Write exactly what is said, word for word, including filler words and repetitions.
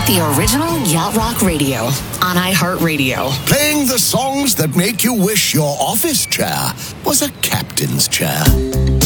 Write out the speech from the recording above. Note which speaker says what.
Speaker 1: The original Yacht Rock Radio on iHeartRadio.
Speaker 2: Playing the songs that make you wish your office chair was a captain's chair.